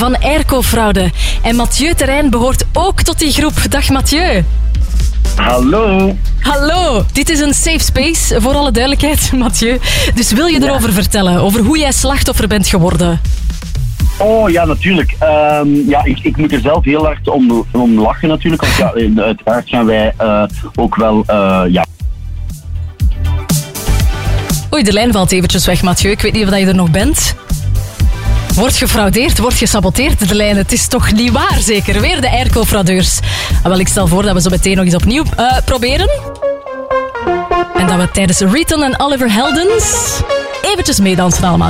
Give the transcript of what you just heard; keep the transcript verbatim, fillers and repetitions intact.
van airco-fraude. En Mathieu Terrein behoort ook tot die groep. Dag Mathieu. Hallo. Hallo, dit is een safe space, voor alle duidelijkheid, Mathieu. Dus wil je erover ja. vertellen, over hoe jij slachtoffer bent geworden? Oh ja, natuurlijk. Um, ja, ik, ik moet er zelf heel hard om, om lachen natuurlijk. Want ja, uiteraard zijn wij uh, ook wel... Uh, ja. Oei, de lijn valt eventjes weg, Mathieu. Ik weet niet of je er nog bent. Wordt gefraudeerd, wordt gesaboteerd, de lijn. Het is toch niet waar, zeker? Weer de airco-fraudeurs. Ah, wel, ik stel voor dat we zo meteen nog eens opnieuw uh, proberen. En dat we tijdens Riton en Oliver Heldens eventjes meedansen allemaal.